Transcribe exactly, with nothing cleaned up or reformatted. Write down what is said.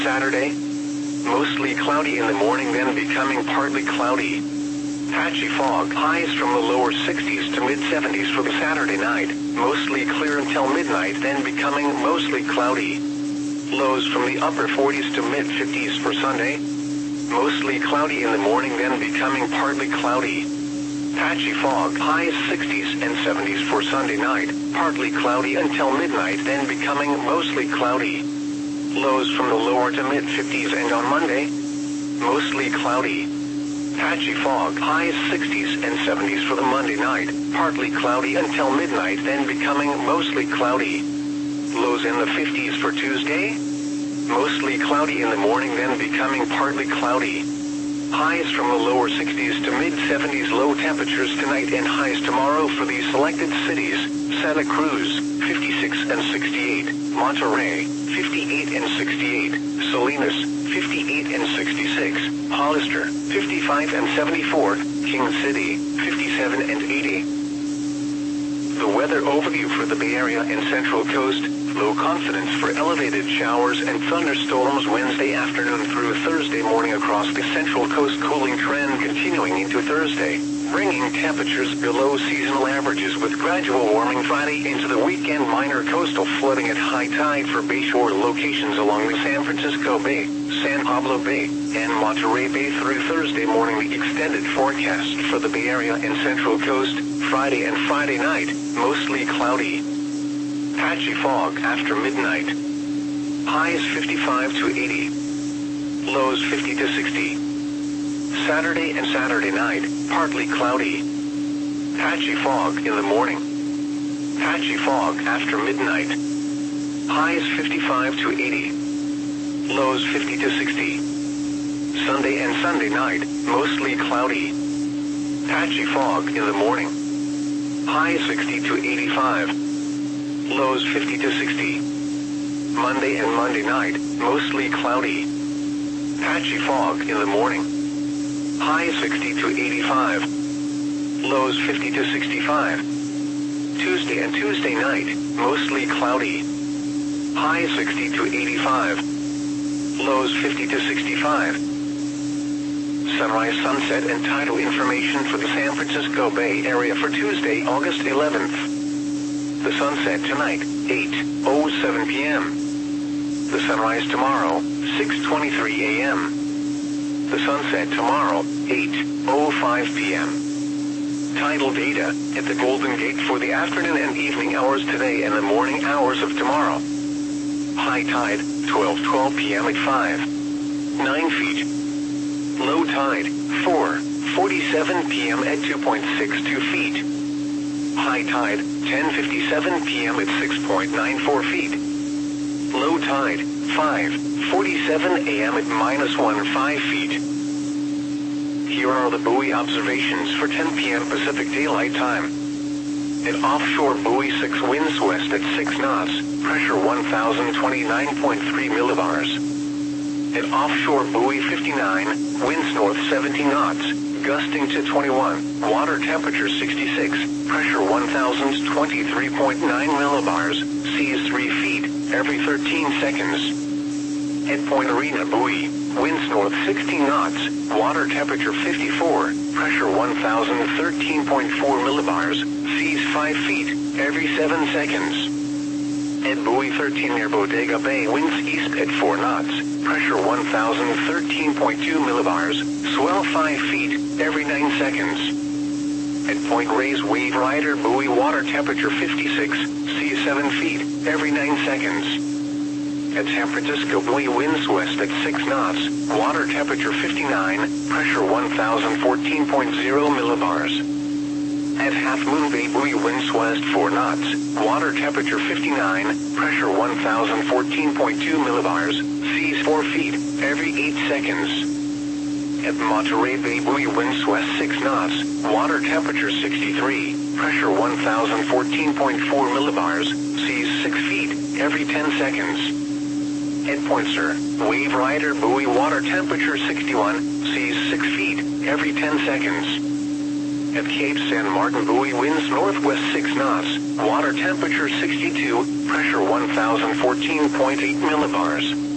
Saturday, mostly cloudy in the morning, then becoming partly cloudy. Patchy fog, highs from the lower sixties to mid seventies for the Saturday night, mostly clear until midnight, then becoming mostly cloudy. Lows from the upper forties to mid fifties for Sunday, mostly cloudy in the morning, then becoming partly cloudy. Patchy fog, highs sixties and seventies for Sunday night, partly cloudy until midnight, then becoming mostly cloudy. Lows from the lower to mid fifties, and on Monday, mostly cloudy. Patchy fog, highs sixties and seventies for the Monday night, partly cloudy until midnight, then becoming mostly cloudy. Lows in the fifties for Tuesday, mostly cloudy in the morning, then becoming partly cloudy. Highs from the lower sixties to mid seventies, low temperatures tonight and highs tomorrow for these selected cities: Santa Cruz, fifty-six and sixty-eight, Monterrey, fifty-eight and sixty-eight, Salinas, fifty-eight and sixty-six, Hollister, fifty-five and seventy-four, King City, fifty-seven and eighty. The weather overview for the Bay Area and Central Coast: low confidence for elevated showers and thunderstorms Wednesday afternoon through Thursday morning across the Central Coast. Cooling trend continuing into Thursday, bringing temperatures below seasonal averages, with gradual warming Friday into the weekend. Minor coastal flooding at high tide for bayshore locations along the San Francisco Bay, San Pablo Bay, and Monterey Bay through Thursday morning. The extended forecast for the Bay Area and Central Coast: Friday and Friday night, mostly cloudy. Patchy fog after midnight. Highs fifty-five to eighty. Lows fifty to sixty. Saturday and Saturday night, partly cloudy. Patchy fog in the morning. Patchy fog after midnight. Highs fifty-five to eighty. Lows fifty to sixty. Sunday and Sunday night, mostly cloudy. Patchy fog in the morning. Highs sixty to eighty-five. Lows fifty to sixty. Monday and Monday night, mostly cloudy. Patchy fog in the morning. Highs sixty to eighty-five. Lows fifty to sixty-five. Tuesday and Tuesday night, mostly cloudy. Highs sixty to eighty-five. Lows fifty to sixty-five. Sunrise, sunset, and tidal information for the San Francisco Bay Area for Tuesday, August eleventh. The sunset tonight, eight oh seven p m The sunrise tomorrow, six twenty-three a m The sunset tomorrow, eight oh five p m Tidal data at the Golden Gate for the afternoon and evening hours today and the morning hours of tomorrow. High tide, twelve twelve p m at five nine feet. Low tide, four forty-seven p m at two point six two feet. High tide, ten fifty-seven p m at six point nine four feet. Low tide, five forty-seven a m at minus one five feet. Here are the buoy observations for ten p m Pacific Daylight Time. At offshore buoy six, winds west at six knots, pressure one thousand twenty-nine point three millibars. At offshore buoy fifty-nine, winds north seventeen knots, gusting to twenty-one, water temperature sixty-six, pressure one thousand twenty-three point nine millibars, seas three feet, every thirteen seconds. At Point Arena buoy, winds north sixteen knots, water temperature fifty-four, pressure one thousand thirteen point four millibars, seas five feet, every seven seconds. At buoy thirteen near Bodega Bay, winds east at four knots, pressure one thousand thirteen point two millibars, swell five feet, every nine seconds. At Point Reyes Wave Rider buoy, water temperature fifty-six, seas seven feet, every nine seconds. At San Francisco buoy, winds west at six knots, water temperature fifty-nine, pressure one thousand fourteen point zero millibars. At Half Moon Bay buoy, winds west four knots, water temperature fifty-nine, pressure one thousand fourteen point two millibars, seas four feet, every eight seconds. At Monterey Bay buoy, winds west six knots, water temperature sixty-three, pressure one thousand fourteen point four millibars, seas six feet, every ten seconds. At Point Sur, Wave Rider buoy, water temperature sixty-one, seas six feet, every ten seconds. At Cape San Martin buoy, winds northwest six knots, water temperature sixty-two, pressure one thousand fourteen point eight millibars.